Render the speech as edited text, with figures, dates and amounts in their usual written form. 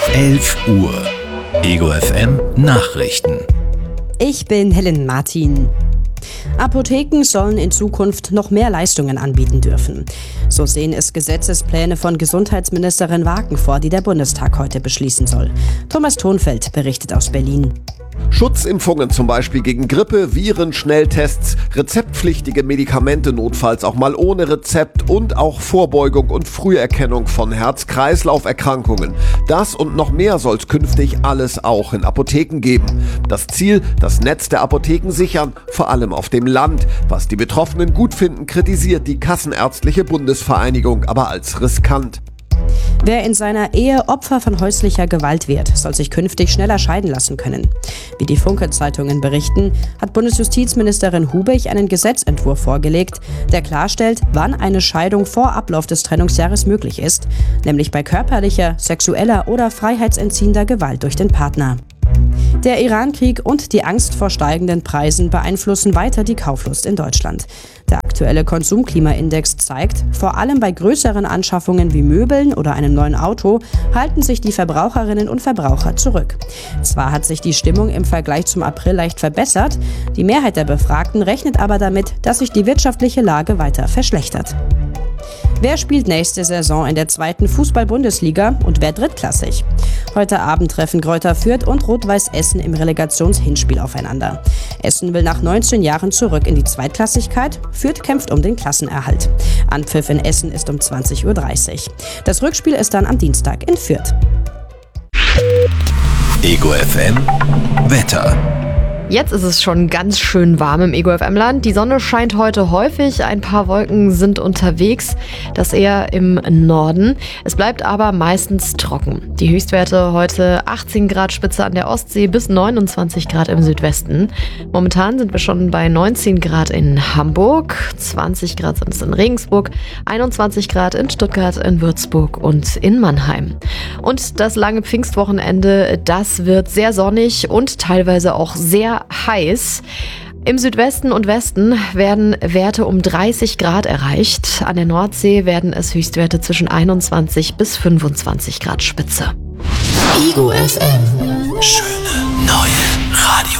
11 Uhr. Ego FM Nachrichten. Ich bin Helen Martin. Apotheken sollen in Zukunft noch mehr Leistungen anbieten dürfen. So sehen es Gesetzespläne von Gesundheitsministerin Waken vor, die der Bundestag heute beschließen soll. Thomas Thonfeld berichtet aus Berlin. Schutzimpfungen zum Beispiel gegen Grippe, Viren, Schnelltests, rezeptpflichtige Medikamente notfalls auch mal ohne Rezept und auch Vorbeugung und Früherkennung von Herz-Kreislauf-Erkrankungen. Das und noch mehr soll es künftig alles auch in Apotheken geben. Das Ziel, das Netz der Apotheken sichern, vor allem auf dem Land. Was die Betroffenen gut finden, kritisiert die Kassenärztliche Bundesvereinigung aber als riskant. Wer in seiner Ehe Opfer von häuslicher Gewalt wird, soll sich künftig schneller scheiden lassen können. Wie die Funke-Zeitungen berichten, hat Bundesjustizministerin Hubich einen Gesetzentwurf vorgelegt, der klarstellt, wann eine Scheidung vor Ablauf des Trennungsjahres möglich ist, nämlich bei körperlicher, sexueller oder freiheitsentziehender Gewalt durch den Partner. Der Iran-Krieg und die Angst vor steigenden Preisen beeinflussen weiter die Kauflust in Deutschland. Der aktuelle Konsumklimaindex zeigt, vor allem bei größeren Anschaffungen wie Möbeln oder einem neuen Auto halten sich die Verbraucherinnen und Verbraucher zurück. Zwar hat sich die Stimmung im Vergleich zum April leicht verbessert, die Mehrheit der Befragten rechnet aber damit, dass sich die wirtschaftliche Lage weiter verschlechtert. Wer spielt nächste Saison in der 2. Fußball-Bundesliga und wer drittklassig? Heute Abend treffen Greuther Fürth und Rot-Weiß Essen im Relegationshinspiel aufeinander. Essen will nach 19 Jahren zurück in die Zweitklassigkeit, Fürth kämpft um den Klassenerhalt. Anpfiff in Essen ist um 20:30 Uhr. Das Rückspiel ist dann am Dienstag in Fürth. Ego FM Wetter. Jetzt ist es schon ganz schön warm im Ego FM-Land. Die Sonne scheint heute häufig, ein paar Wolken sind unterwegs, das eher im Norden. Es bleibt aber meistens trocken. Die Höchstwerte heute 18 Grad Spitze an der Ostsee bis 29 Grad im Südwesten. Momentan sind wir schon bei 19 Grad in Hamburg, 20 Grad sind es in Regensburg, 21 Grad in Stuttgart, in Würzburg und in Mannheim. Und das lange Pfingstwochenende, das wird sehr sonnig und teilweise auch sehr heiß. Im Südwesten und Westen werden Werte um 30 Grad erreicht. An der Nordsee werden es Höchstwerte zwischen 21 bis 25 Grad Spitze. Ego FM. Schöne neue Radio.